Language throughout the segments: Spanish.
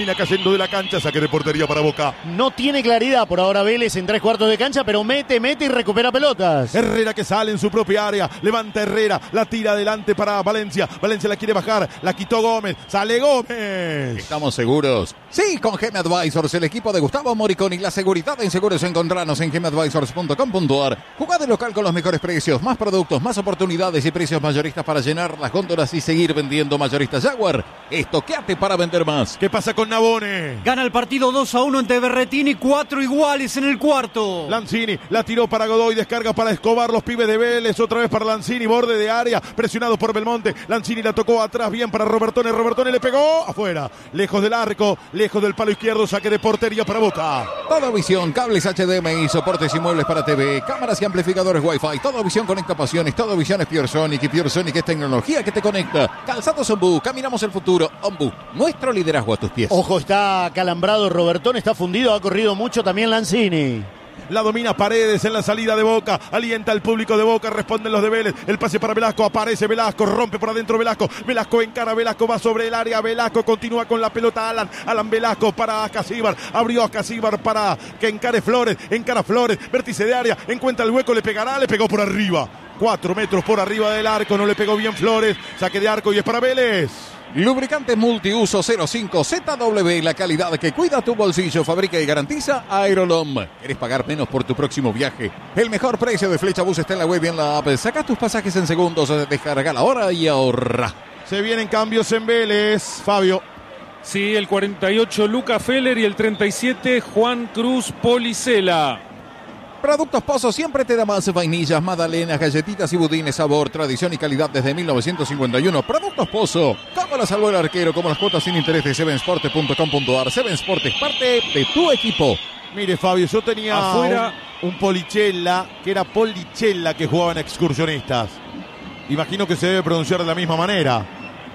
Cayendo de la cancha, saque de portería para Boca. No tiene claridad por ahora Vélez en 3/4 de cancha, pero mete y recupera pelotas. Herrera que sale en su propia área, levanta Herrera, la tira adelante para Valencia. Valencia la quiere bajar, la quitó Gómez, sale Gómez. ¿Estamos seguros? Sí, con GM Advisors, el equipo de Gustavo Moriconi. La seguridad en seguros, encontrarnos en gmadvisors.com.ar. Jugá de local con los mejores precios, más productos, más oportunidades y precios mayoristas para llenar las góndolas y seguir vendiendo. Mayoristas Jaguar, estoqueate para vender más. ¿Qué pasa con Nabone? Gana el partido 2-1 ante Berretini, 4 iguales en el cuarto. Lanzini la tiró para Godoy, descarga para Escobar, los pibes de Vélez, otra vez para Lanzini, borde de área, presionado por Belmonte. Lanzini la tocó atrás, bien para Robertone, Robertone le pegó afuera, lejos del arco, lejos del palo izquierdo, saque de portería para Boca. Toda Visión, cables HDMI, soportes y muebles para TV, cámaras y amplificadores Wi-Fi. Toda Visión conecta pasiones, Toda Visión es Pure Sonic y Pure Sonic es tecnología que te conecta. Calzados Ombú, caminamos el futuro. Ombú, nuestro liderazgo a tus pies. Ojo, está calambrado Robertón, está fundido, ha corrido mucho también Lanzini. La domina Paredes en la salida de Boca, alienta al público de Boca, responden los de Vélez, el pase para Velasco, aparece Velasco, rompe por adentro Velasco, Velasco encara, Velasco va sobre el área, Velasco continúa con la pelota, Alan Velasco para Acasíbar, abrió Acasíbar para que encare Flores, encara Flores, vértice de área, encuentra el hueco, le pegará, le pegó por arriba, 4 metros por arriba del arco, no le pegó bien Flores, saque de arco y es para Vélez. Lubricante multiuso 05 ZW, la calidad que cuida tu bolsillo, fabrica y garantiza Aerolom. ¿Querés pagar menos por tu próximo viaje? El mejor precio de Flechabús está en la web y en la app. Saca tus pasajes en segundos, descarga la hora y ahorra. Se vienen cambios en Vélez, Fabio. Sí, el 48 Luca Feller y el 37 Juan Cruz Policela. Productos Pozo siempre te da más vainillas, magdalenas, galletitas y budines, sabor, tradición y calidad desde 1951. Productos Pozo, como la salvó el arquero, como las cuotas sin interés de sevensport.com.ar. Seven Sport es parte de tu equipo. Mire, Fabio, yo tenía afuera un Polichella, que era Polichella, que jugaba en Excursionistas. Imagino que se debe pronunciar de la misma manera.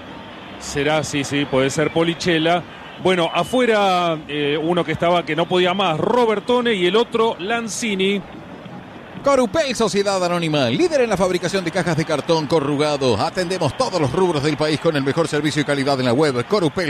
Será, sí, puede ser Polichella. Bueno, afuera uno que no podía más, Robertone, y el otro Lanzini. Corupel, Sociedad Anónima, líder en la fabricación de cajas de cartón corrugado. Atendemos todos los rubros del país con el mejor servicio y calidad en la web,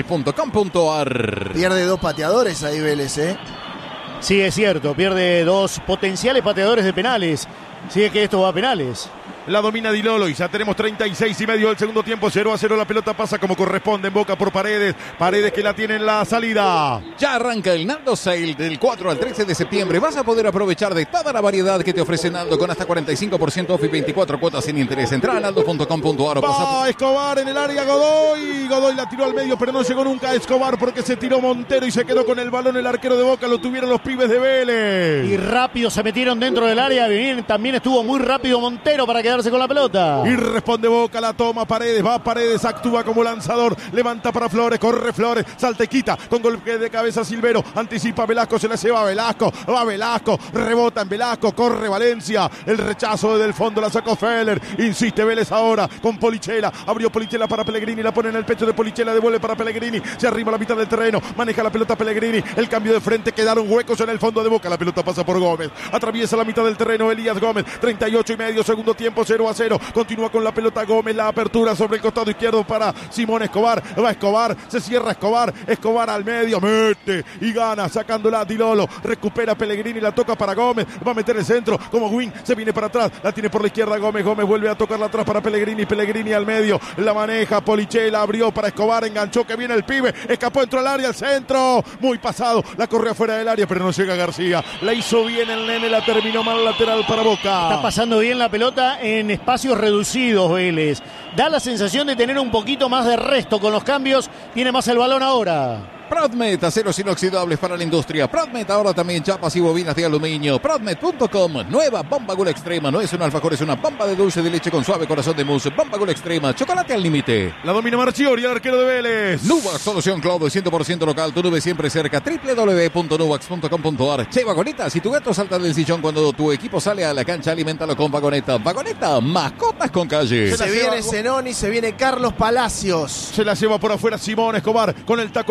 corupel.com.ar. Pierde 2 pateadores ahí Vélez, ¿eh? Sí, es cierto, pierde 2 potenciales pateadores de penales. Sí, es que esto va a penales. La domina Di Lolo y ya tenemos 36 y medio del segundo tiempo, 0-0, la pelota pasa como corresponde en Boca por Paredes, Paredes que la tiene en la salida. Ya arranca el Naldo Sale del 4 al 13 de septiembre, vas a poder aprovechar de toda la variedad que te ofrece Naldo con hasta 45% off y 24 cuotas sin interés. Entra a naldo.com.ar o pasa. Escobar en el área, Godoy la tiró al medio pero no llegó nunca a Escobar porque se tiró Montero y se quedó con el balón el arquero de Boca, lo tuvieron los pibes de Vélez. Y rápido se metieron dentro del área, también estuvo muy rápido Montero para quedar con la pelota. Y responde Boca, la toma Paredes, va Paredes, actúa como lanzador, levanta para Flores, corre Flores, salta y quita, con golpe de cabeza Silvero, anticipa Velasco, se la lleva Velasco, va Velasco, rebota en Velasco, corre Valencia, el rechazo desde el fondo la sacó Feller, insiste Vélez ahora con Polichella, abrió Polichella para Pellegrini, la pone en el pecho de Polichella, devuelve para Pellegrini, se arriba a la mitad del terreno, maneja la pelota Pellegrini, el cambio de frente, quedaron huecos en el fondo de Boca, la pelota pasa por Gómez, atraviesa la mitad del terreno Elías Gómez, 38 y medio, segundo tiempo, 0-0, continúa con la pelota Gómez, la apertura sobre el costado izquierdo para Simón Escobar, va Escobar, se cierra Escobar al medio, mete y gana, sacándola Di Lolo, recupera Pellegrini, la toca para Gómez, va a meter el centro, como Win, se viene para atrás, la tiene por la izquierda Gómez vuelve a tocarla atrás para Pellegrini al medio, la maneja Polichella, abrió para Escobar, enganchó, que viene el pibe, escapó, entró al área, al centro, muy pasado, la corrió afuera del área, pero no llega García, la hizo bien el nene, la terminó mal lateral para Boca. Está pasando bien la pelota en espacios reducidos Vélez. Da la sensación de tener un poquito más de resto con los cambios, tiene más el balón ahora. Prodmet, aceros inoxidables para la industria. Prodmet, ahora también chapas y bobinas de aluminio. Prodmet.com, nueva bomba Gula Extrema. No es un alfajor, es una bomba de dulce de leche con suave corazón de mousse. Bomba Gula Extrema, chocolate al límite. La domina Marchiori, el arquero de Vélez. Nuvax, solución cloud 100% local. Tu nube siempre cerca. www.nuvax.com.ar. Che, Vagoneta, si tu gato salta del sillón cuando tu equipo sale a la cancha, aliméntalo con Vagoneta. Vagoneta, mascotas con calle. Se viene Zenoni, se viene Carlos Palacios. Se la lleva por afuera Simón Escobar. Con el taco la pone Escobar.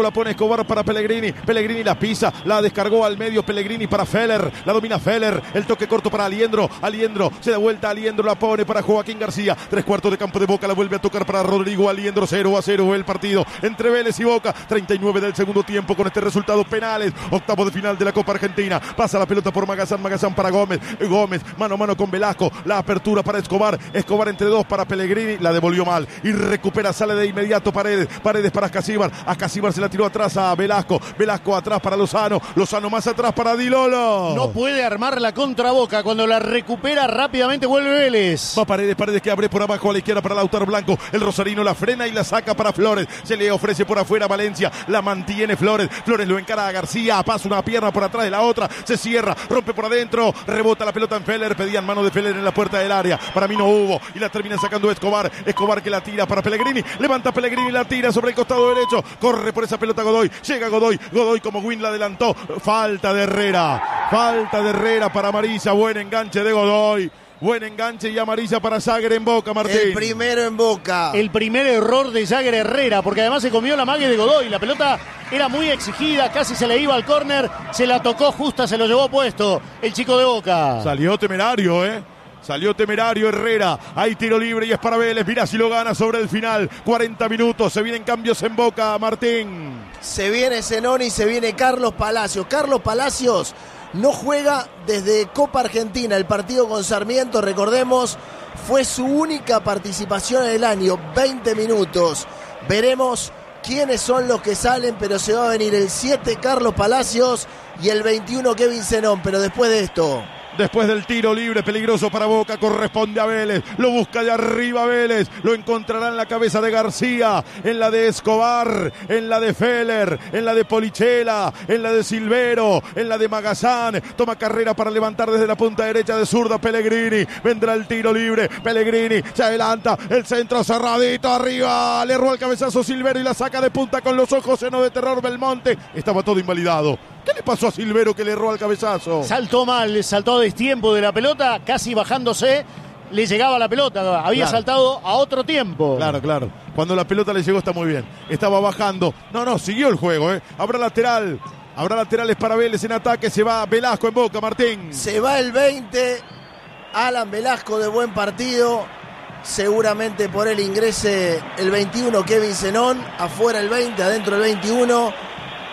Escobar para Pellegrini. Pellegrini la pisa, la descargó al medio. Pellegrini para Feller. La domina Feller. El toque corto para Aliendro. Aliendro se da vuelta. Aliendro la pone para Joaquín García. 3/4 de campo de Boca. La vuelve a tocar para Rodrigo Aliendro. 0-0 el partido entre Vélez y Boca. 39 del segundo tiempo con este resultado. Penales. Octavo de final de la Copa Argentina. Pasa la pelota por Magazán. Magazán para Gómez. Gómez mano a mano con Velasco. La apertura para Escobar. Escobar entre dos para Pellegrini. La devolvió mal. Y recupera. Sale de inmediato Paredes. Paredes para Ascasíbar. Ascasíbar se la tiró atrás a Velasco. Velasco atrás para Lozano. Lozano más atrás para Di Lolo. No puede armar la contra Boca. Cuando la recupera rápidamente vuelve Vélez. Va Paredes. Paredes que abre por abajo a la izquierda para Lautaro Blanco. El rosarino la frena y la saca para Flores. Se le ofrece por afuera Valencia. La mantiene Flores. Flores lo encara a García. Pasa una pierna por atrás de la otra. Se cierra. Rompe por adentro. Rebota la pelota en Feller. Pedían mano de Feller en la puerta del área. Para mí no hubo. Y la termina sacando Escobar. Escobar que la tira para Pellegrini. Levanta Pellegrini. La tira sobre el costado derecho. Corre por esa pelota Godoy. Llega Godoy. Godoy como Win la adelantó. Falta de Herrera. Falta de Herrera para Amarilla. Buen enganche de Godoy. Buen enganche y amarilla para Jagger en Boca, Martín. El primero en Boca. El primer error de Jagger Herrera, porque además se comió la mague de Godoy. La pelota era muy exigida, casi se le iba al córner, se la tocó justa, se lo llevó puesto el chico de Boca. Salió temerario, Salió temerario Herrera. Hay tiro libre y es para Vélez. Mirá si lo gana sobre el final. 40 minutos. Se vienen cambios en Boca, Martín. Se viene Zenoni, se viene Carlos Palacios. Carlos Palacios no juega desde Copa Argentina. El partido con Sarmiento, recordemos, fue su única participación en el año. 20 minutos. Veremos quiénes son los que salen, pero se va a venir el 7 Carlos Palacios y el 21 Kevin Zenón. Pero después de esto... Después del tiro libre peligroso para Boca, corresponde a Vélez. Lo busca de arriba Vélez. Lo encontrará en la cabeza de García, en la de Escobar, en la de Feller, en la de Polichela, en la de Silvero, en la de Magazán. Toma carrera para levantar desde la punta derecha de zurda Pellegrini. Vendrá el tiro libre. Pellegrini se adelanta. El centro cerradito arriba. Le erró el cabezazo Silvero y la saca de punta con los ojos llenos de terror Belmonte. Estaba todo invalidado. ¿Qué le pasó a Silvero que le erró al cabezazo? Saltó mal, saltó a destiempo de la pelota, casi bajándose, le llegaba la pelota, había saltado a otro tiempo. Claro. Cuando la pelota le llegó está muy bien. Estaba bajando. No, siguió el juego, Habrá lateral. Habrá laterales para Vélez en ataque. Se va Velasco en Boca, Martín. Se va el 20. Alan Velasco de buen partido. Seguramente por él ingrese el 21 Kevin Zenón. Afuera el 20, adentro el 21.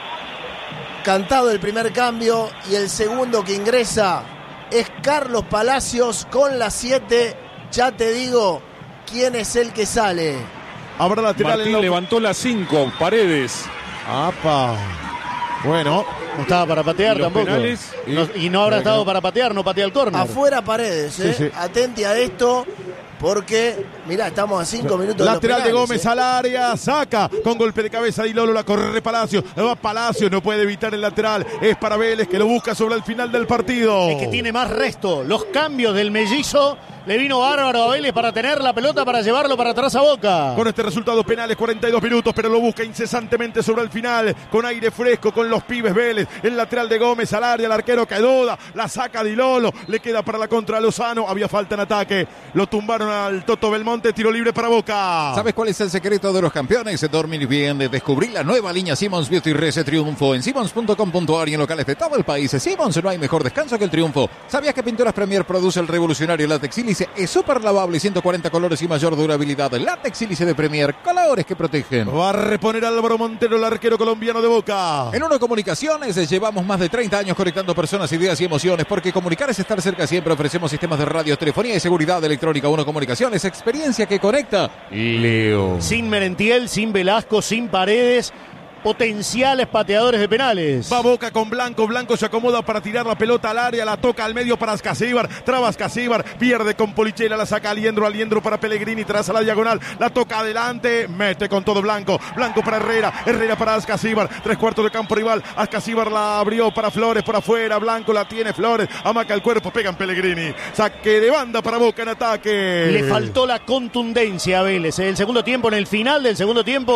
Cantado el primer cambio y el segundo que ingresa es Carlos Palacios con la 7. Ya te digo quién es el que sale. Habrá lateral. Martín levantó la 5, Paredes. ¡Apa! Bueno. No estaba para patear tampoco. Penales, y no habrá estado para patear, no patea el córner. Afuera Paredes, Sí. Atenti a esto. Porque, mirá, estamos a 5 minutos lateral de los penales, de Gómez al área, saca con golpe de cabeza Di Lolo, la corre Palacios, va Palacios, no puede evitar el lateral, es para Vélez que lo busca sobre el final del partido. Es que tiene más resto, los cambios del mellizo le vino bárbaro a Vélez para tener la pelota, para llevarlo para atrás a Boca. Con este resultado penales, 42 minutos, pero lo busca incesantemente sobre el final, con aire fresco, con los pibes Vélez, el lateral de Gómez al área, el arquero que duda, la saca Di Lolo, le queda para la contra Lozano, había falta en ataque, lo tumbaron al Toto Belmonte, tiro libre para Boca. ¿Sabes cuál es el secreto de los campeones? Dormir bien, de descubrir la nueva línea Simmons Beauty Rese Triunfo en simmons.com.ar y en locales de todo el país. Simmons, no hay mejor descanso que el triunfo. ¿Sabías que Pinturas Premier produce el revolucionario látex sílice? Es súper lavable, 140 colores y mayor durabilidad. Látex sílice de Premier, colores que protegen. Va a reponer Álvaro Montero, el arquero colombiano de Boca. En Uno Comunicaciones llevamos más de 30 años conectando personas, ideas y emociones, porque comunicar es estar cerca siempre. Ofrecemos sistemas de radio, telefonía y seguridad electrónica. Uno Comunicaciones, experiencia que conecta. Leo. Sin Merentiel, sin Velasco, sin Paredes, potenciales pateadores de penales. Va Boca con Blanco, Blanco se acomoda para tirar la pelota al área, la toca al medio para Ascasíbar, traba Ascasíbar, pierde con Polichela, la saca Aliendro para Pellegrini, traza la diagonal, la toca adelante, mete con todo Blanco, Blanco para Herrera para Ascasíbar, 3/4 de campo rival, Ascasíbar la abrió para Flores por afuera, Blanco la tiene Flores, amaca el cuerpo, pega en Pellegrini, saque de banda para Boca en ataque. Le faltó la contundencia a Vélez. En el segundo tiempo, en el final del segundo tiempo,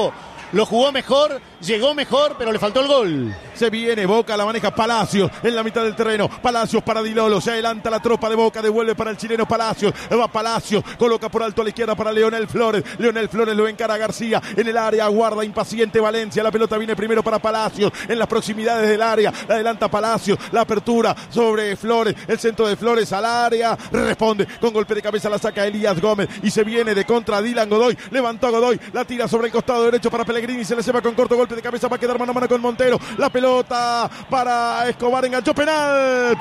lo jugó mejor, llegó mejor, pero le faltó el gol. Se viene Boca, la maneja Palacios en la mitad del terreno. Palacios para Di Lolo, se adelanta la tropa de Boca, devuelve para el chileno Palacios. Va Palacios, coloca por alto a la izquierda para Leonel Flores. Leonel Flores lo encara a García en el área, aguarda impaciente Valencia. La pelota viene primero para Palacios en las proximidades del área. La adelanta Palacios, la apertura sobre Flores, el centro de Flores al área. Responde con golpe de cabeza, la saca Elías Gómez y se viene de contra Dylan Godoy. Levantó a Godoy, la tira sobre el costado derecho para Pellegrini. Se le lleva con corto golpe de cabeza, va a quedar mano a mano con Montero. La pelota para Escobar, enganchó, penal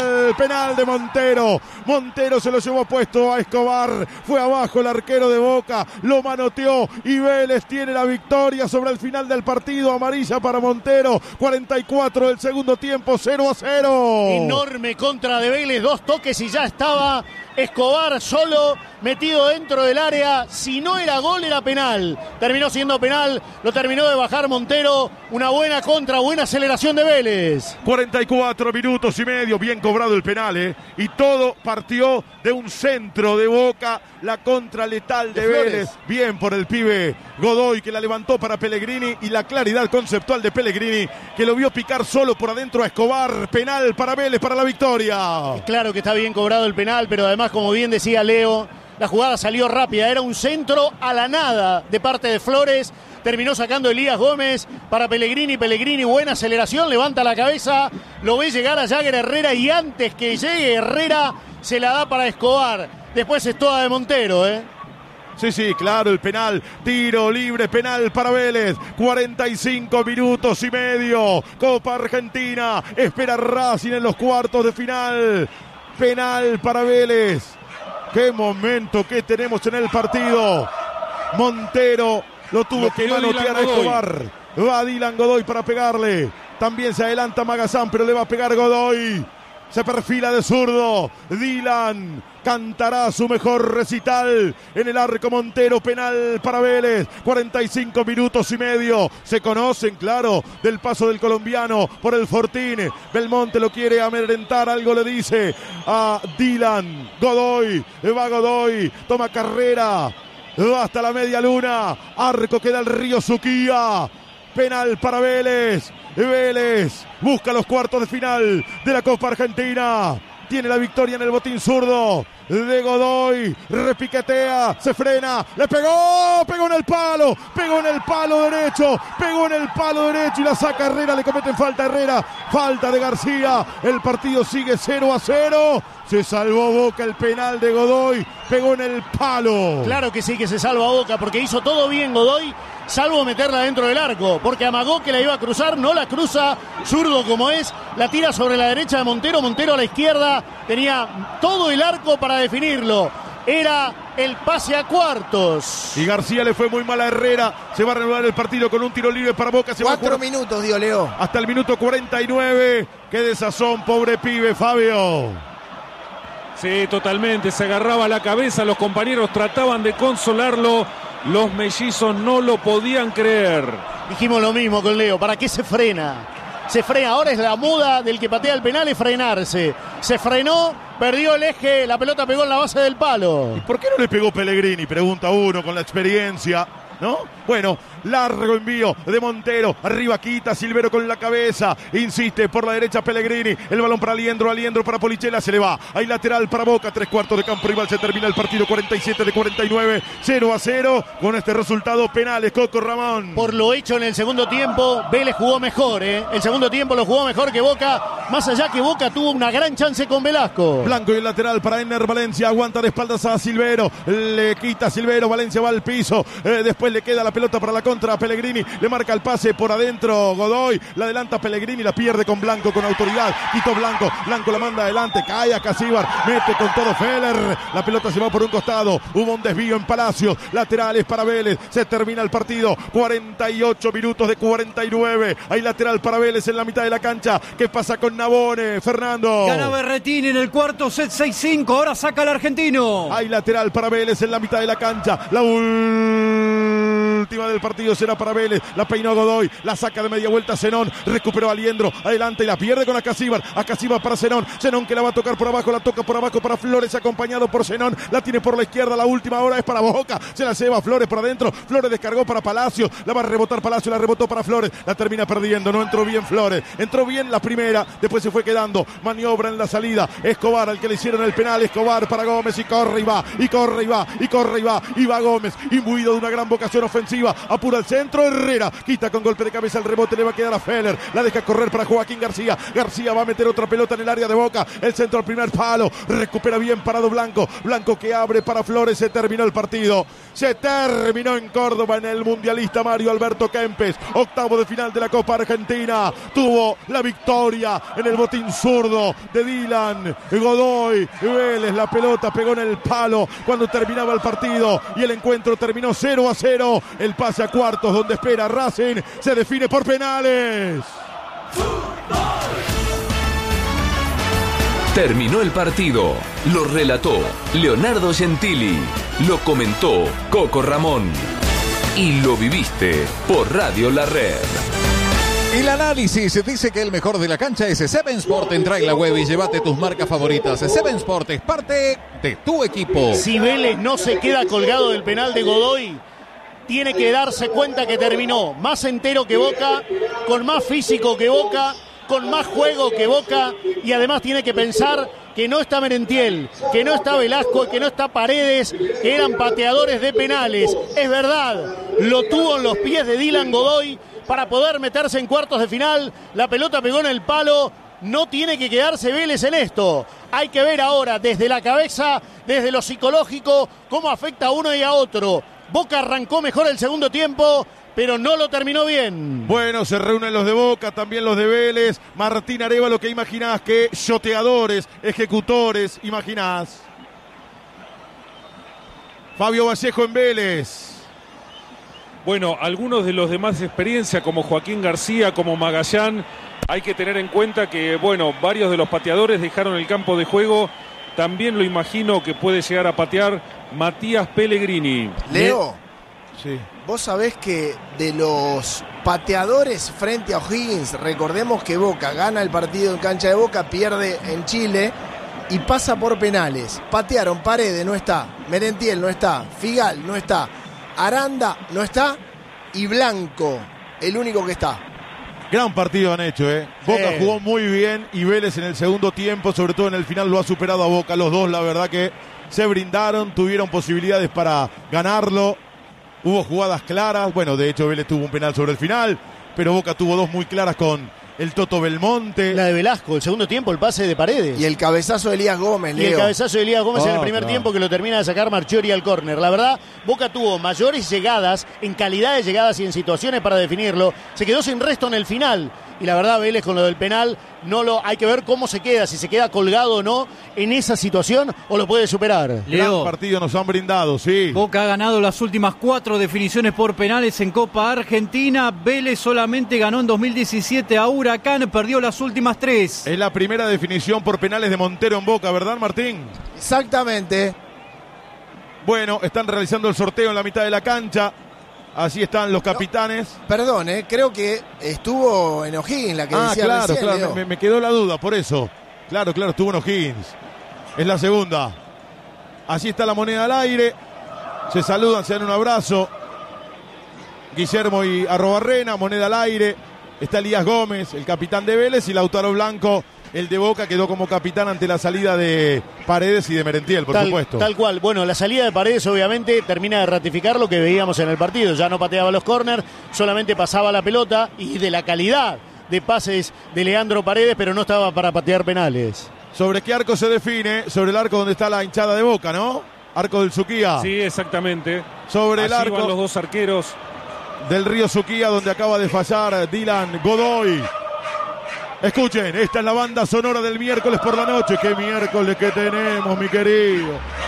de Montero. Montero se lo llevó puesto a Escobar, fue abajo el arquero de Boca, lo manoteó y Vélez tiene la victoria sobre el final del partido. Amarilla para Montero, 44 del segundo tiempo, 0-0. Enorme contra de Vélez, 2 toques y ya estaba Escobar solo, metido dentro del área. Si no era gol, era penal. Terminó siendo penal, lo terminó de bajar Montero. Una buena contra, buena aceleración de Vélez. 44 minutos y medio, bien cobrado el penal, y todo partió de un centro de Boca, la contra letal de Vélez. Bien por el pibe Godoy, que la levantó para Pellegrini, y la claridad conceptual de Pellegrini, que lo vio picar solo por adentro a Escobar. Penal para Vélez, para la victoria. Claro que está bien cobrado el penal, pero además, como bien decía Leo, la jugada salió rápida, era un centro a la nada de parte de Flores. Terminó sacando Elías Gómez para Pellegrini. Pellegrini, buena aceleración, levanta la cabeza, lo ve llegar a Jagger Herrera y antes que llegue Herrera se la da para Escobar. Después es toda de Montero, Sí, claro, el penal, tiro libre, penal para Vélez, 45 minutos y medio, Copa Argentina, espera Racing en los cuartos de final, penal para Vélez. Qué momento que tenemos en el partido. Montero lo tuvo que manotear a Escobar. Va Dylan Godoy para pegarle. También se adelanta Magazán, pero le va a pegar Godoy. Se perfila de zurdo. Dylan cantará su mejor recital en el arco. Montero, penal para Vélez. 45 minutos y medio. Se conocen, claro, del paso del colombiano por el Fortín. Belmonte lo quiere amedrentar, algo le dice a Dylan Godoy. Va Godoy, toma carrera, va hasta la media luna. Arco queda el Río Suquía. Penal para Vélez. Vélez busca los cuartos de final de la Copa Argentina. Tiene la victoria en el botín zurdo de Godoy. Repiquetea, se frena, le pegó en el palo derecho y la saca Herrera, le cometen falta a Herrera, falta de García. El partido sigue 0-0. Se salvó Boca, el penal de Godoy, pegó en el palo. Claro que sí, que se salva Boca, porque hizo todo bien Godoy, salvo meterla dentro del arco, porque amagó que la iba a cruzar, no la cruza, zurdo como es, la tira sobre la derecha de Montero, Montero a la izquierda, tenía todo el arco para definirlo. Era el pase a cuartos. Y García le fue muy mal a Herrera. Se va a reanudar el partido con un tiro libre para Boca. 4 minutos, dio Leo. Hasta el minuto 49. Qué desazón, pobre pibe, Fabio. Sí, totalmente. Se agarraba la cabeza. Los compañeros trataban de consolarlo. Los mellizos no lo podían creer. Dijimos lo mismo con Leo. ¿Para qué se frena? Se frena. Ahora es la moda del que patea el penal, es frenarse. Se frenó, perdió el eje, la pelota pegó en la base del palo. ¿Y por qué no le pegó Pellegrini? Pregunta uno con la experiencia, ¿no? Bueno, largo envío de Montero, arriba quita Silvero con la cabeza, insiste por la derecha Pellegrini, el balón para Aliendro para Polichela, se le va, hay lateral para Boca, 3/4 de campo rival, se termina el partido, 47 de 49, 0-0, con este resultado penales, Coco Ramón. Por lo hecho en el segundo tiempo, Vélez jugó mejor, el segundo tiempo lo jugó mejor que Boca, más allá que Boca tuvo una gran chance con Velasco. Blanco y el lateral para Ener Valencia, aguanta de espaldas a Silvero, le quita Silvero, Valencia va al piso, después le queda la pelota para la contra Pellegrini, le marca el pase por adentro Godoy, la adelanta Pellegrini, la pierde con Blanco, con autoridad, quitó Blanco la manda adelante, cae a Casíbar, mete con todo Feller, la pelota se va por un costado, hubo un desvío en Palacios, laterales para Vélez, se termina el partido, 48 minutos de 49, hay lateral para Vélez en la mitad de la cancha, ¿qué pasa con Nabone, Fernando? Gana Berretini en el cuarto set 6-5, ahora saca el argentino. Hay lateral para Vélez en la mitad de la cancha, la última del partido será para Vélez. La peinó Godoy, la saca de media vuelta Zenón, recuperó a Liendro, adelante y la pierde con Acasíbar para Zenón, Zenón que la va a tocar por abajo, la toca por abajo para Flores, acompañado por Zenón, la tiene por la izquierda, la última hora es para Boca, se la lleva Flores por adentro, Flores descargó para Palacio, la va a rebotar Palacio, la rebotó para Flores, la termina perdiendo, no entró bien Flores, entró bien la primera, después se fue quedando, maniobra en la salida, Escobar al que le hicieron el penal, Escobar para Gómez y corre y va, y va Gómez, imbuido de una gran vocación ofensiva, apura el centro, Herrera, quita con golpe de cabeza el rebote, le va a quedar a Feller, la deja correr para Joaquín García, García va a meter otra pelota en el área de Boca, el centro al primer palo, recupera bien parado Blanco que abre para Flores, se terminó el partido, se terminó en Córdoba en el mundialista Mario Alberto Kempes, octavo de final de la Copa Argentina, tuvo la victoria en el botín zurdo de Dylan Godoy Vélez, la pelota pegó en el palo cuando terminaba el partido y el encuentro terminó 0-0, el pase a cuartos donde espera Racing se define por penales. Terminó el partido, lo relató Leonardo Gentili, lo comentó Coco Ramón y lo viviste por Radio La Red. El análisis dice que el mejor de la cancha es Seven Sport. Entra en la web y llévate tus marcas favoritas. Seven Sport es parte de tu equipo. Si Vélez no se queda colgado del penal de Godoy, tiene que darse cuenta que terminó más entero que Boca, con más físico que Boca, con más juego que Boca, y además tiene que pensar que no está Merentiel, que no está Velasco, que no está Paredes, que eran pateadores de penales. Es verdad, lo tuvo en los pies de Dylan Godoy para poder meterse en cuartos de final. La pelota pegó en el palo. No tiene que quedarse Vélez en esto. Hay que ver ahora desde la cabeza, desde lo psicológico, cómo afecta a uno y a otro. Boca arrancó mejor el segundo tiempo, pero no lo terminó bien. Bueno, se reúnen los de Boca, también los de Vélez. Martín Arévalo, ¿qué imaginás? ¿Qué shoteadores, ejecutores imaginás? Fabio Vallejo en Vélez. Bueno, algunos de los de más experiencia, como Joaquín García, como Magallán, hay que tener en cuenta que, bueno, varios de los pateadores dejaron el campo de juego. También lo imagino que puede llegar a patear Matías Pellegrini. Leo, sí. Vos sabés que de los pateadores frente a O'Higgins, recordemos que Boca gana el partido en cancha de Boca, pierde en Chile y pasa por penales. Patearon Paredes, no está. Merentiel no está. Figal no está. Aranda no está. Y Blanco, el único que está. Gran partido han hecho, Boca jugó muy bien y Vélez en el segundo tiempo, sobre todo en el final, lo ha superado a Boca. Los dos, la verdad que se brindaron, tuvieron posibilidades para ganarlo. Hubo jugadas claras. Bueno, de hecho Vélez tuvo un penal sobre el final, pero Boca tuvo dos muy claras con el Toto Belmonte. La de Velasco, el segundo tiempo, el pase de Paredes. Y el cabezazo de Elías Gómez, Leo. Y el cabezazo de Elías Gómez en el primer tiempo, que lo termina de sacar Marchiori al córner. La verdad, Boca tuvo mayores llegadas, en calidad de llegadas y en situaciones para definirlo. Se quedó sin resto en el final. Y la verdad, Vélez con lo del penal, hay que ver cómo se queda, si se queda colgado o no en esa situación o lo puede superar. Gran partido nos han brindado, sí. Boca ha ganado las últimas 4 definiciones por penales en Copa Argentina. Vélez solamente ganó en 2017 a Huracán, perdió las últimas 3. Es la primera definición por penales de Montero en Boca, ¿verdad, Martín? Exactamente. Bueno, están realizando el sorteo en la mitad de la cancha. Así están los capitanes. Perdón, creo que estuvo en O'Higgins la que decía claro, recién, claro, me quedó la duda, por eso. Claro, estuvo en O'Higgins. Es la segunda. Así está la moneda al aire. Se saludan, se dan un abrazo. Guillermo y Arrobarrena, moneda al aire. Está Elías Gómez, el capitán de Vélez, y Lautaro Blanco, el de Boca, quedó como capitán ante la salida de Paredes y de Merentiel, por supuesto. Tal cual. Bueno, la salida de Paredes obviamente termina de ratificar lo que veíamos en el partido. Ya no pateaba los córner, solamente pasaba la pelota, y de la calidad de pases de Leandro Paredes, pero no estaba para patear penales. ¿Sobre qué arco se define? Sobre el arco donde está la hinchada de Boca, ¿no? Arco del Suquía. Sí, exactamente. Sobre el arco van los dos arqueros del Río Suquía, donde acaba de fallar Dylan Godoy. Escuchen, esta es la banda sonora del miércoles por la noche. ¡Qué miércoles que tenemos, mi querido!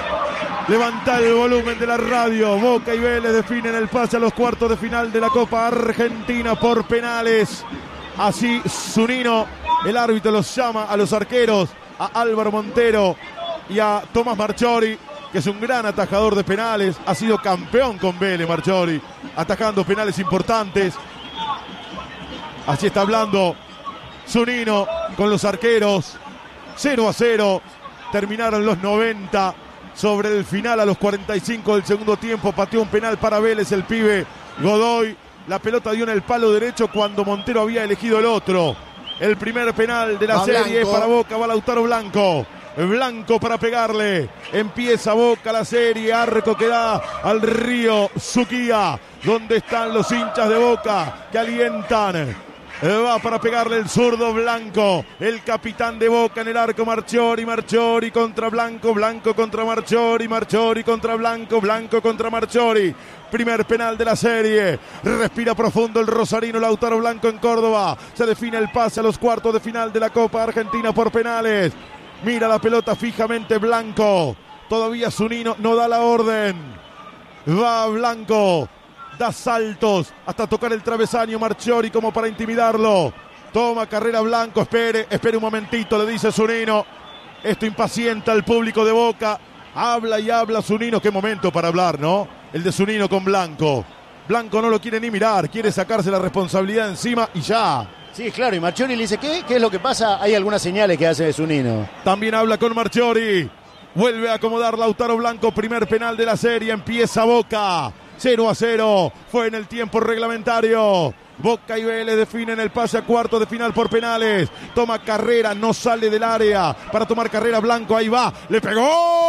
Levanta el volumen de la radio. Boca y Vélez definen el pase a los cuartos de final de la Copa Argentina por penales. Así Zunino, el árbitro, los llama a los arqueros, a Álvaro Montero y a Tomás Marchiori, que es un gran atajador de penales. Ha sido campeón con Vélez, Marchiori, atajando penales importantes. Así está hablando Zunino con los arqueros. 0-0. Terminaron los 90. Sobre el final, a los 45 del segundo tiempo, pateó un penal para Vélez el pibe Godoy. La pelota dio en el palo derecho cuando Montero había elegido el otro. El primer penal de la serie es para Boca. Va Lautaro Blanco. Blanco para pegarle. Empieza Boca la serie. Arco que da al río Suquía, donde están los hinchas de Boca que alientan. Va para pegarle el zurdo Blanco, el capitán de Boca en el arco. Marchiori, Marchiori contra Blanco, Blanco contra Marchiori, Marchiori contra Blanco, Blanco contra Marchiori. Primer penal de la serie. Respira profundo el rosarino Lautaro Blanco en Córdoba. Se define el pase a los cuartos de final de la Copa Argentina por penales. Mira la pelota fijamente Blanco. Todavía Zunino no da la orden. Va Blanco. Da saltos hasta tocar el travesaño Marchiori como para intimidarlo. Toma carrera Blanco. Espere un momentito, le dice Zunino. Esto impacienta al público de Boca. Habla y habla Zunino. Qué momento para hablar, ¿no? El de Zunino con Blanco. Blanco no lo quiere ni mirar. Quiere sacarse la responsabilidad encima y ya. Sí, claro. Y Marchiori le dice, ¿qué es lo que pasa? Hay algunas señales que hace de Zunino. También habla con Marchiori. Vuelve a acomodar Lautaro Blanco. Primer penal de la serie. Empieza Boca. 0-0, fue en el tiempo reglamentario. Boca y Vélez definen el pase a cuartos de final por penales. Toma carrera, no sale del área. Para tomar carrera Blanco, ahí va. Le pegó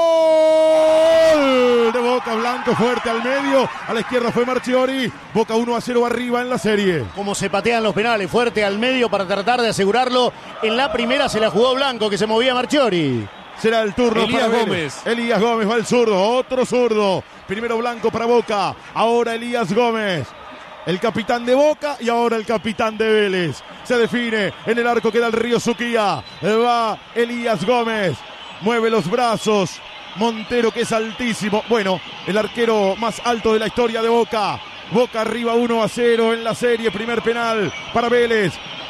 de Boca. Blanco fuerte al medio. A la izquierda fue Marchiori. Boca 1-0 arriba en la serie. Como se patean los penales, fuerte al medio para tratar de asegurarlo. En la primera se la jugó Blanco, que se movía Marchiori. Será el turno Elías para Gómez. Elías Gómez va el zurdo, otro zurdo. Primero Blanco para Boca, ahora Elías Gómez. El capitán de Boca y ahora el capitán de Vélez. Se define en el arco que da el río Suquía. Va Elías Gómez, mueve los brazos. Montero, que es altísimo. Bueno, el arquero más alto de la historia de Boca. Boca arriba 1-0 en la serie. Primer penal para Vélez.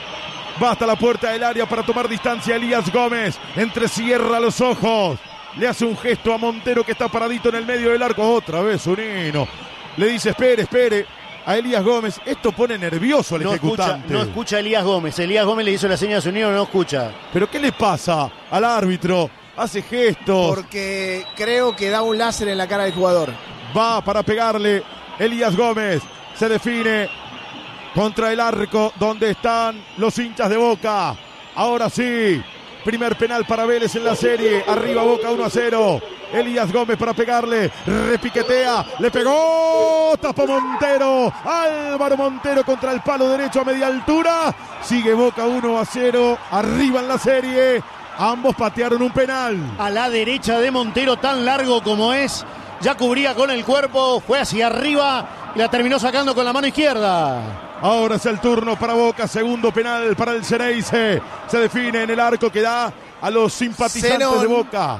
Va hasta la puerta del área para tomar distancia Elías Gómez. Entrecierra los ojos. Le hace un gesto a Montero, que está paradito en el medio del arco. Otra vez Zunino. Le dice espere a Elías Gómez. Esto pone nervioso al ejecutante. No escucha a Elías Gómez. Elías Gómez le hizo la señal a Zunino, no escucha. ¿Pero qué le pasa al árbitro? Hace gestos. Porque creo que da un láser en la cara del jugador. Va para pegarle Elías Gómez. Se define contra el arco donde están los hinchas de Boca. Ahora sí, primer penal para Vélez en la serie. Arriba Boca 1-0. Elías Gómez para pegarle. Repiquetea. Le pegó. Tapó Montero. Álvaro Montero contra el palo derecho a media altura. Sigue Boca 1-0. Arriba en la serie. Ambos patearon un penal. A la derecha de Montero, tan largo como es. Ya cubría con el cuerpo. Fue hacia arriba. Y la terminó sacando con la mano izquierda. Ahora es el turno para Boca, segundo penal para el Xeneize. Se define en el arco que da a los simpatizantes de Boca.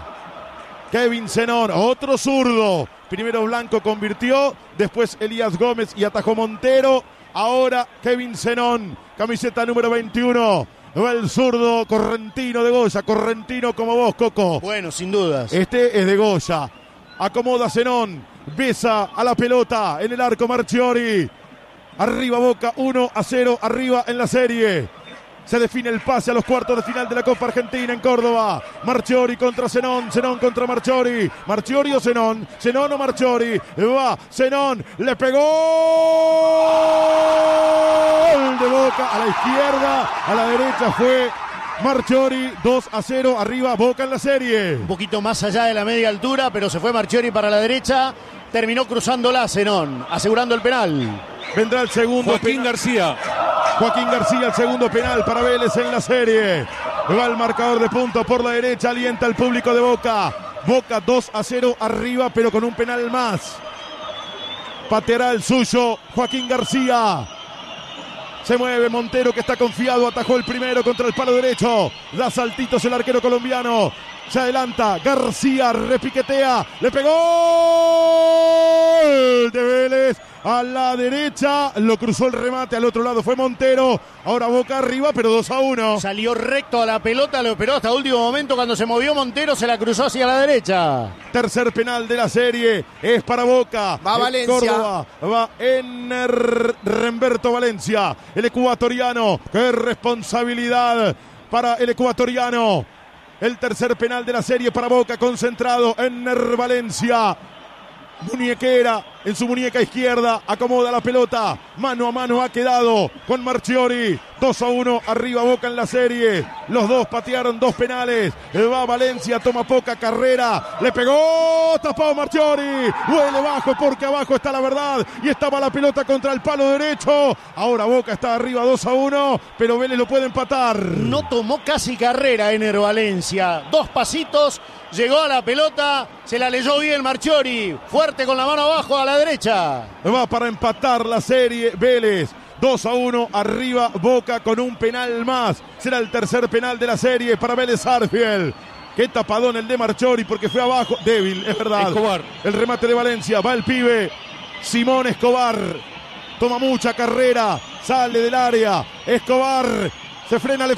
Kevin Zenón, otro zurdo. Primero Blanco convirtió, después Elías Gómez y atajó Montero. Ahora Kevin Zenón, camiseta número 21. Va el zurdo correntino de Goya, correntino como vos, Coco. Bueno, sin dudas. Este es de Goya. Acomoda Zenón, besa a la pelota en el arco Marchiori. Arriba Boca, 1-0, arriba en la serie. Se define el pase a los cuartos de final de la Copa Argentina en Córdoba. Marchiori contra Zenón, Zenón contra Marchiori. Marchiori o Zenón, Zenón o Marchiori. Va Zenón, le pegó. Gol de Boca a la izquierda, a la derecha fue Marchiori. 2-0, arriba Boca en la serie. Un poquito más allá de la media altura, pero se fue Marchiori para la derecha. Terminó cruzándola Zenón, asegurando el penal. Vendrá el segundo. Joaquín García, el segundo penal para Vélez en la serie. Va el marcador de punto por la derecha, alienta al público de Boca. Boca 2-0 arriba, pero con un penal más. Pateará el suyo Joaquín García. Se mueve Montero, que está confiado, atajó el primero contra el palo derecho. Da saltitos el arquero colombiano. Se adelanta García, repiquetea, le pegó de Vélez. a la derecha, lo cruzó el remate, al otro lado fue Montero, ahora Boca arriba, pero 2-1. Salió recto a la pelota, lo esperó hasta último momento, cuando se movió Montero se la cruzó hacia la derecha. Tercer penal de la serie, es para Boca. Va Valencia. Córdoba, va Remberto Valencia, el ecuatoriano. Qué responsabilidad para el ecuatoriano. El tercer penal de la serie para Boca, concentrado Enner Valencia. Muñequera en su muñeca izquierda, acomoda la pelota, mano a mano ha quedado con Marchiori. 2-1, arriba Boca en la serie. Los dos patearon 2 penales. Va Valencia, toma poca carrera, le pegó, tapado Marchiori. Huele bajo porque abajo está la verdad y estaba la pelota contra el palo derecho. Ahora Boca está arriba 2-1, pero Vélez lo puede empatar. No tomó casi carrera Enner Valencia. 2 pasitos, llegó a la pelota, se la leyó bien Marchiori. Fuerte con la mano abajo a la derecha. Va para empatar la serie Vélez. 2-1, arriba Boca con un penal más. Será el tercer penal de la serie para Vélez Sarsfield. Qué tapadón el de Marchiori porque fue abajo. Débil, es verdad. Escobar. El remate de Valencia. Va el pibe. Simón Escobar. Toma mucha carrera. Sale del área. Escobar. Se frena, le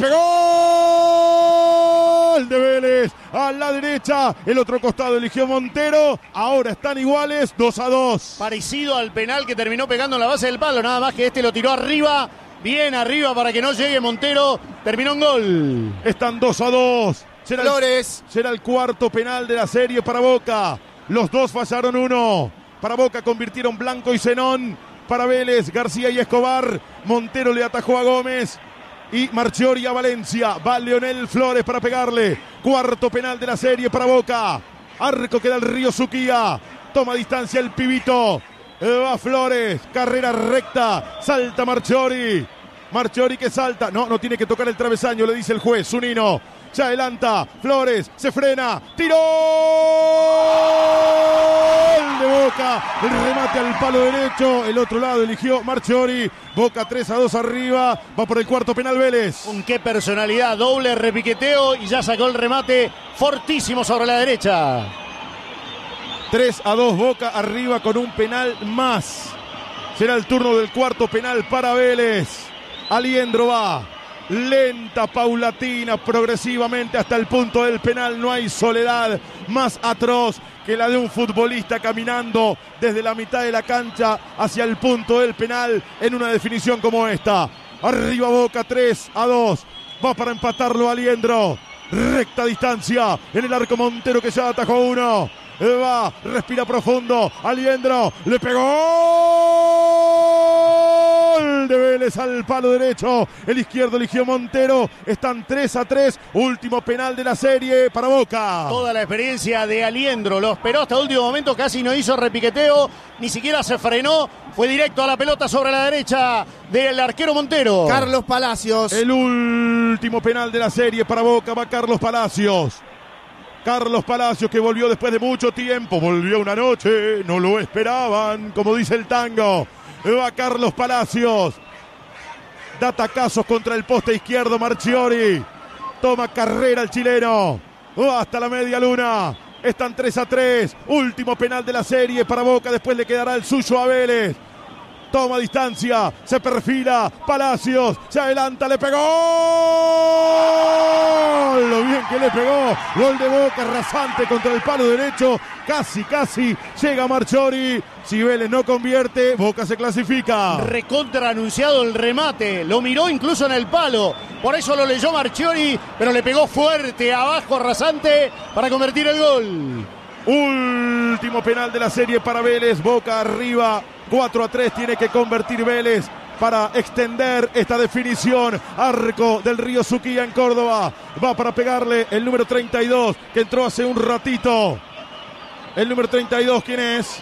pegó. El de Vélez a la derecha. El otro costado eligió Montero. Ahora están iguales. 2-2. Parecido al penal que terminó pegando en la base del palo. Nada más que este lo tiró arriba. Bien arriba para que no llegue Montero. Terminó en gol. Están 2-2. Será el cuarto penal de la serie para Boca. Los dos fallaron uno. Para Boca convirtieron Blanco y Zenón. Para Vélez, García y Escobar. Montero le atajó a Gómez. Y Marchiori a Valencia. Va Leonel Flores para pegarle. Cuarto penal de la serie para Boca. Arco queda el Río Suquía. Toma distancia el pibito. Va Flores. Carrera recta. Salta Marchiori. Marchiori que salta. No tiene que tocar el travesaño, le dice el juez. Zunino. Se adelanta. Flores. Se frena. ¡Tiró! De Boca, el remate al palo derecho, el otro lado eligió Marchiori. Boca 3-2 arriba, va por el cuarto penal Vélez. Con qué personalidad, doble repiqueteo y ya sacó el remate fortísimo sobre la derecha. 3-2 Boca arriba con un penal más. Será el turno del cuarto penal para Vélez. Aliendro va. Lenta, paulatina, progresivamente hasta el punto del penal. No hay soledad más atroz que la de un futbolista caminando desde la mitad de la cancha hacia el punto del penal en una definición como esta. Arriba Boca 3-2. Va para empatarlo Aliendro. Recta distancia en el arco Montero que ya atajó uno. Va, respira profundo. Aliendro le pegó. De Vélez al palo derecho. El izquierdo eligió Montero. Están 3-3. Último penal de la serie para Boca. Toda la experiencia de Aliendro. Lo esperó hasta el último momento. Casi no hizo repiqueteo. Ni siquiera se frenó. Fue directo a la pelota sobre la derecha del arquero Montero. Carlos Palacios. El último penal de la serie para Boca. Va Carlos Palacios. Carlos Palacios que volvió después de mucho tiempo. Volvió una noche. No lo esperaban. Como dice el tango. Va Carlos Palacios. Da tacazos contra el poste izquierdo Marchiori. Toma carrera el chileno. Va hasta la media luna. Están 3-3. Último penal de la serie para Boca. Después le quedará el suyo a Vélez. Toma distancia. Se perfila. Palacios. Se adelanta. Le pegó. Lo bien que le pegó. Gol de Boca rasante contra el palo derecho. Casi llega Marchiori. Si Vélez no convierte, Boca se clasifica. Recontra anunciado el remate. Lo miró incluso en el palo. Por eso lo leyó Marchiori, pero le pegó fuerte abajo rasante para convertir el gol. Último penal de la serie para Vélez. Boca arriba. 4-3 tiene que convertir Vélez para extender esta definición. Arco del Río Suquía en Córdoba. Va para pegarle el número 32 que entró hace un ratito. El número 32, ¿quién es?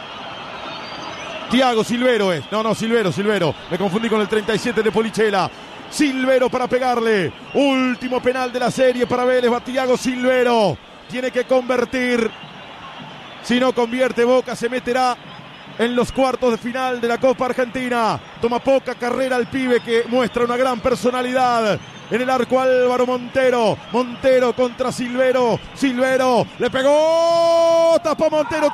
Thiago Silvero es. No, Silvero. Me confundí con el 37 de Polichela. Silvero para pegarle. Último penal de la serie para Vélez. Va Thiago Silvero. Tiene que convertir. Si no convierte, Boca se meterá en los cuartos de final de la Copa Argentina. Toma poca carrera el pibe que muestra una gran personalidad. En el arco Álvaro Montero. Montero contra Silvero. Silvero le pegó. Tapó Montero.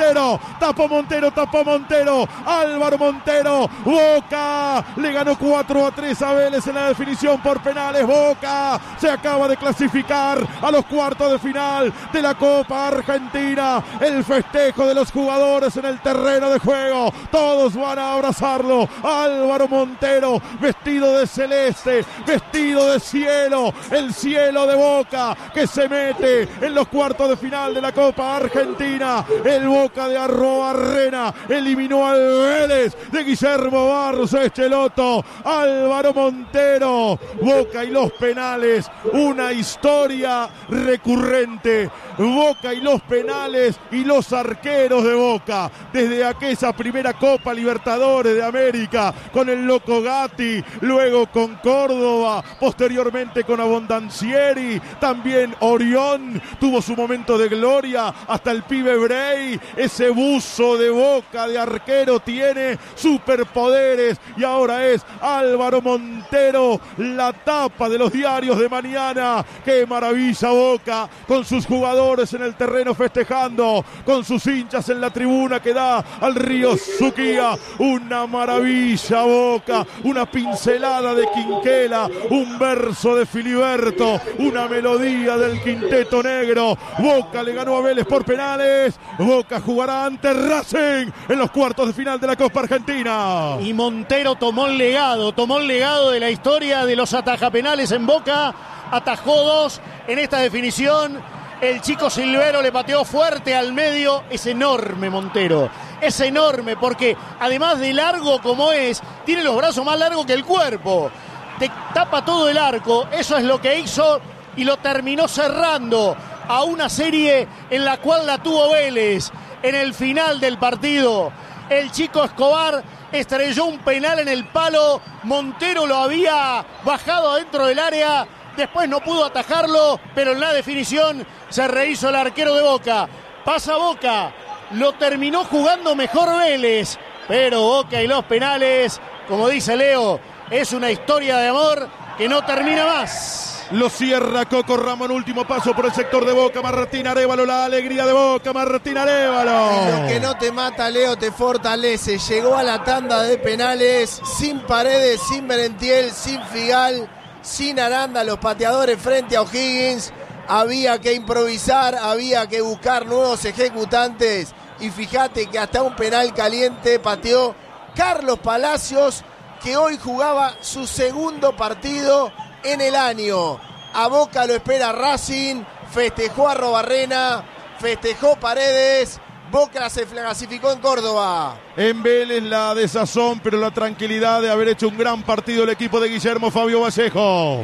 Álvaro Montero. Boca le ganó 4-3 a Vélez en la definición por penales. Boca se acaba de clasificar a los cuartos de final de la Copa Argentina. El festejo de los jugadores en el terreno de juego. Todos van a abrazarlo. Álvaro Montero, vestido de celeste, vestido de cielo. El cielo de Boca que se mete en los cuartos de final de la Copa Argentina. El Boca de Arrobarrena eliminó al Vélez de Guillermo Barros Echeloto. Álvaro Montero. Boca y los penales. Una historia recurrente. Boca y los penales y los arqueros de Boca. Desde aquella primera Copa Libertadores de América con el Loco Gatti, luego con Córdoba, posteriormente con Abondancieri, también Orión tuvo su momento de gloria, hasta el pibe Brey. Ese buzo de Boca de arquero tiene superpoderes y ahora es Álvaro Montero, la tapa de los diarios de mañana. Qué maravilla Boca, con sus jugadores en el terreno festejando, con sus hinchas en la tribuna que da al río Suquía. Una maravilla Boca, una pincelada de Quinquela, un verso de Filiberto, una melodía del Quinteto Negro. Boca le ganó a Vélez por penales. Boca jugará ante Racing en los cuartos de final de la Copa Argentina. Y Montero tomó el legado de la historia de los atajapenales en Boca. Atajó 2 en esta definición. El chico Silvero le pateó fuerte al medio. Es enorme Montero. Es enorme porque además de largo como es, tiene los brazos más largos que el cuerpo. Te tapa todo el arco. Eso es lo que hizo y lo terminó cerrando a una serie en la cual la tuvo Vélez. En el final del partido, el chico Escobar estrelló un penal en el palo. Montero lo había bajado adentro del área. Después no pudo atajarlo, pero en la definición se rehizo el arquero de Boca. Pasa Boca, lo terminó jugando mejor Vélez, pero Boca y los penales, como dice Leo, es una historia de amor que no termina más. Lo cierra Coco Ramón, último paso por el sector de Boca. Martín Arévalo, la alegría de Boca, Martín Arévalo. Lo que no te mata, Leo, te fortalece. Llegó a la tanda de penales sin Paredes, sin Merentiel, sin Figal, sin Aranda, los pateadores frente a O'Higgins. Había que improvisar, había que buscar nuevos ejecutantes. Y fíjate que hasta un penal caliente pateó Carlos Palacios, que hoy jugaba su segundo partido en el año. A Boca lo espera Racing, festejó a Arrobarrena, festejó Paredes. Boca se clasificó en Córdoba. En Vélez la desazón, pero la tranquilidad de haber hecho un gran partido el equipo de Guillermo Fabio Vallejo.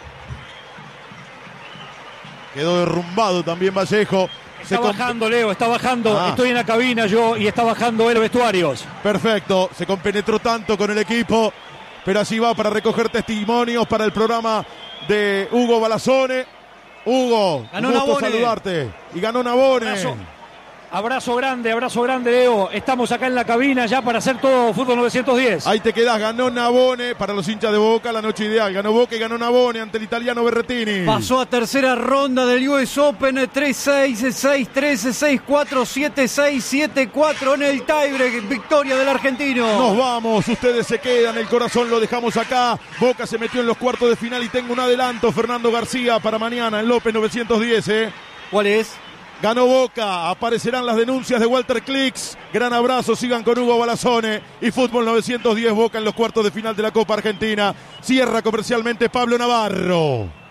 Quedó derrumbado también Vallejo. Está bajando, Leo, está bajando. Estoy en la cabina yo y está bajando los vestuarios. Perfecto, se compenetró tanto con el equipo, pero así va para recoger testimonios para el programa de Hugo Balazone. Hugo, ganó un gusto Nabone. Saludarte. Y ganó Nabone. Abrazo grande, Leo. Estamos acá en la cabina ya para hacer todo Fútbol 910. Ahí te quedás, ganó Nabone para los hinchas de Boca, la noche ideal. Ganó Boca y ganó Nabone ante el italiano Berrettini. Pasó a tercera ronda del US Open, 3-6, 6-13, 6-4, 7-6, 7-4 en el tiebreak, victoria del argentino. Nos vamos, ustedes se quedan, el corazón lo dejamos acá. Boca se metió en los cuartos de final y tengo un adelanto, Fernando García, para mañana en López 910. ¿Cuál es? Ganó Boca, aparecerán las denuncias de Walter Clicks. Gran abrazo, sigan con Hugo Balazone y Fútbol 910 Boca en los cuartos de final de la Copa Argentina. Cierra comercialmente Pablo Navarro.